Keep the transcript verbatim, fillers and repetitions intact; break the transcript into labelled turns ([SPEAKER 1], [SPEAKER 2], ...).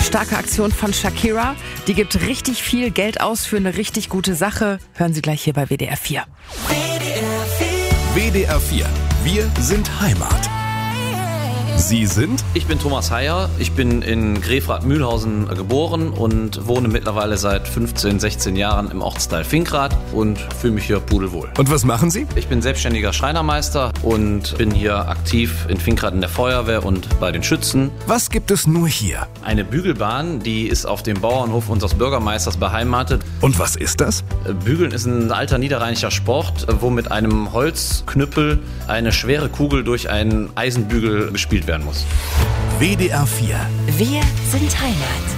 [SPEAKER 1] starke Aktion von Shakira. Die gibt richtig viel Geld aus für eine richtig gute Sache. Hören Sie gleich hier bei W D R vier.
[SPEAKER 2] W D R vier. Wir sind Heimat. Sie sind?
[SPEAKER 3] Ich bin Thomas Heyer, ich bin in Grefrath-Mühlhausen geboren und wohne mittlerweile seit fünfzehn, sechzehn Jahren im Ortsteil Finkrath und fühle mich hier pudelwohl.
[SPEAKER 2] Und was machen Sie?
[SPEAKER 3] Ich bin selbstständiger Schreinermeister und bin hier aktiv in Finkrath in der Feuerwehr und bei den Schützen.
[SPEAKER 2] Was gibt es nur hier?
[SPEAKER 3] Eine Bügelbahn, die ist auf dem Bauernhof unseres Bürgermeisters beheimatet.
[SPEAKER 2] Und was ist das?
[SPEAKER 3] Bügeln ist ein alter niederrheinischer Sport, wo mit einem Holzknüppel eine schwere Kugel durch einen Eisenbügel gespielt werden muss.
[SPEAKER 2] W D R vier.
[SPEAKER 4] Wir sind Heimat.